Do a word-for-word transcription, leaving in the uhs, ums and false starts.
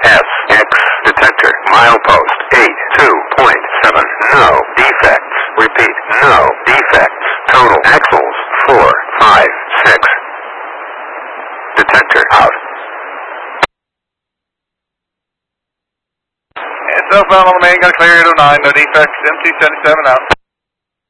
S X detector milepost eight two point seven. No defects. Repeat, no defects. Total axles four five six. Detector out. And southbound on the main, got a clear eight oh nine, no defects, M two seventy-seven out.